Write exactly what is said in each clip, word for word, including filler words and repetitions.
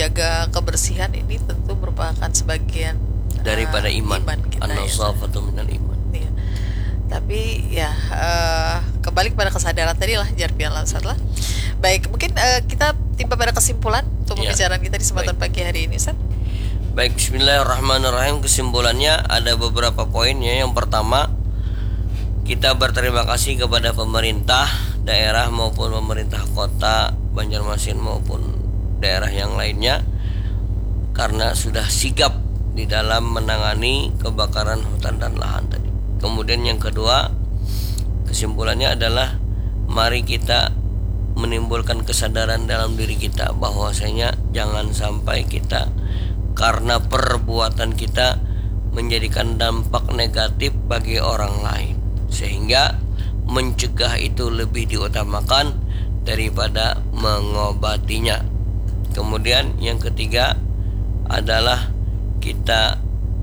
menjaga kebersihan ini tentu merupakan sebagian daripada uh, iman, iman kita, an-nazafatu minal iman. Ya. Tapi ya uh, kembali kepada kesadaran tadi lah, jarpian lansat lah. Baik, mungkin uh, kita tiba pada kesimpulan untuk Ya. pembicaraan kita di kesempatan Baik. pagi hari ini, Ustaz. Baik, bismillahirrahmanirrahim. Kesimpulannya ada beberapa poin ya. Yang pertama, kita berterima kasih kepada pemerintah daerah maupun pemerintah kota Banjarmasin maupun daerah yang lainnya karena sudah sigap di dalam menangani kebakaran hutan dan lahan tadi. Kemudian yang kedua, kesimpulannya adalah mari kita menimbulkan kesadaran dalam diri kita bahwasanya jangan sampai kita karena perbuatan kita menjadikan dampak negatif bagi orang lain, sehingga mencegah itu lebih diutamakan daripada mengobatinya. Kemudian yang ketiga adalah kita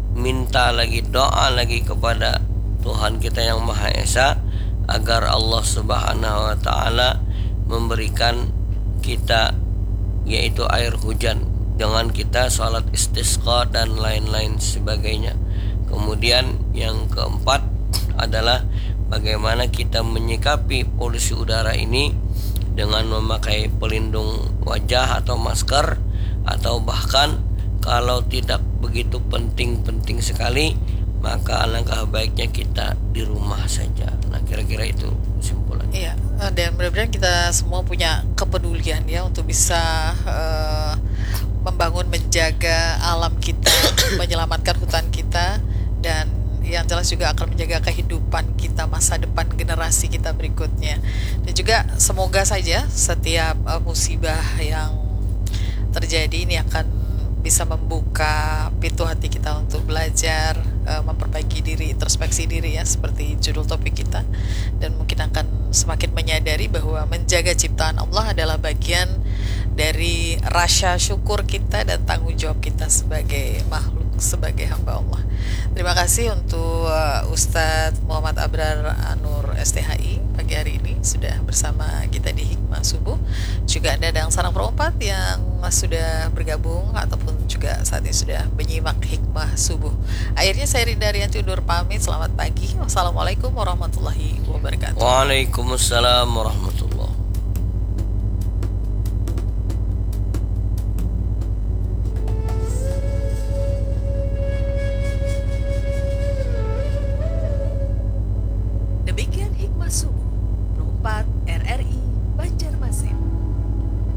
minta lagi, doa lagi kepada Tuhan kita yang Maha Esa agar Allah Subhanahu wa taala memberikan kita yaitu air hujan. Jangan kita sholat istisqa dan lain-lain sebagainya. Kemudian yang keempat adalah bagaimana kita menyikapi polusi udara ini dengan memakai pelindung wajah atau masker, atau bahkan kalau tidak begitu penting-penting sekali maka alangkah baiknya kita di rumah saja. Nah, kira-kira itu kesimpulannya. Iya, dan mudah-mudahan kita semua punya kepedulian ya untuk bisa uh, membangun, menjaga alam kita, menyelamatkan hutan kita, dan yang jelas juga akan menjaga kehidupan kita, masa depan generasi kita berikutnya. Dan juga semoga saja setiap uh, musibah yang terjadi ini akan bisa membuka pintu hati kita untuk belajar, uh, memperbaiki diri, introspeksi diri ya, seperti judul topik kita, dan mungkin akan semakin menyadari bahwa menjaga ciptaan Allah adalah bagian dari rasa syukur kita dan tanggung jawab kita sebagai makhluk, sebagai hamba Allah. Terima kasih untuk uh, Ustadz Muhammad Abrar Anur S T H I pagi hari ini sudah bersama kita di Hikmah Subuh. Juga Anda dan Sarang Perempat yang sudah bergabung ataupun juga saat ini sudah menyimak Hikmah Subuh. Akhirnya saya Rinda Rianti undur pamit. Selamat pagi. Wassalamualaikum warahmatullahi wabarakatuh. Waalaikumsalam warahmatullahi wabarakatuh.